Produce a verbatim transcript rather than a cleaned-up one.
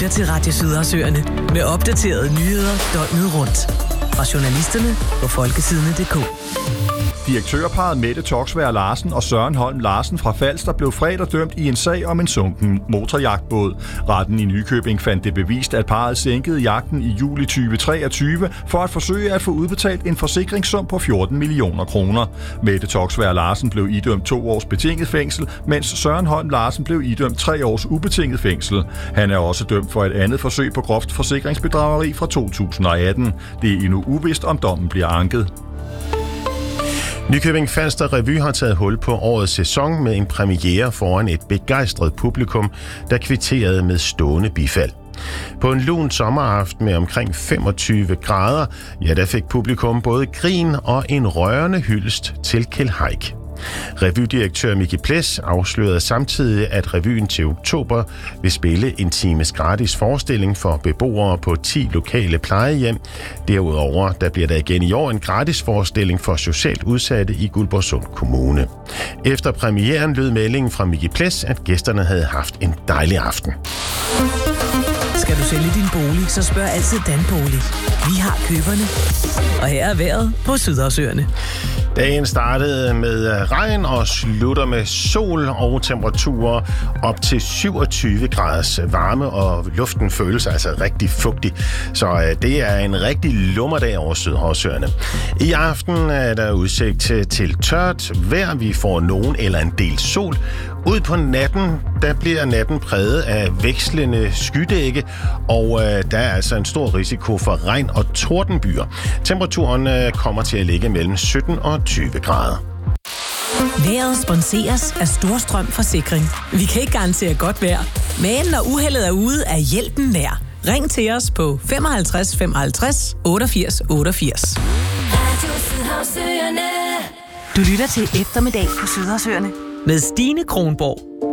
lytter til Radio Sydersøerne med opdaterede nyheder døgnet rundt. Fra journalisterne på folkesidene punktum d k. Direktørparret Mette Toksvær Larsen og Søren Holm Larsen fra Falster blev fredag dømt i en sag om en sunken motorjagtbåd. Retten i Nykøbing fandt det bevist, at parret sænkede jagten i juli tyve treogtyve for at forsøge at få udbetalt en forsikringssum på fjorten millioner kroner. Mette Toksvær Larsen blev idømt to års betinget fængsel, mens Søren Holm Larsen blev idømt tre års ubetinget fængsel. Han er også dømt for et andet forsøg på groft forsikringsbedrageri fra to tusind og atten. Det er endnu uvist, om dommen bliver anket. Nykøbing Falster Revy har taget hul på årets sæson med en premiere foran et begejstret publikum, der kvitterede med stående bifald. På en lun sommeraften med omkring femogtyve grader, ja, der fik publikum både grin og en rørende hyldest til Kjeld Haik. Revydirektør Micke Ples afslørede samtidig, at revyen til oktober vil spille en times gratis forestilling for beboere på ti lokale plejehjem. Derudover der bliver der igen i år en gratis forestilling for socialt udsatte i Guldborgsund Kommune. Efter premieren lød meldingen fra Micke Ples, at gæsterne havde haft en dejlig aften. Skal du sælge din bolig, så spørg altid Danbolig. Vi har køberne. Og her er vejret på Sydersøerne. Dagen startede med regn og slutter med sol og temperaturer op til syvogtyve graders varme, og luften føles altså rigtig fugtig. Så det er en rigtig lummerdag over Sydersøerne. I aften er der udsigt til, til tørt vejr. Vi får nogen eller en del sol. Ud på natten, der bliver natten præget af vekslende skydække, og øh, der er altså en stor risiko for regn og tordenbyer. Temperaturen øh, kommer til at ligge mellem sytten og tyve grader. Vejret sponseres af Storstrøm Forsikring. Vi kan ikke garantere godt vejr, men når uheldet er ude, er hjælpen nær. Ring til os på femoghalvtreds femoghalvtreds otteogfirs otteogfirs. Du lytter til Eftermiddag på Sydersøerne med Stine Kronborg.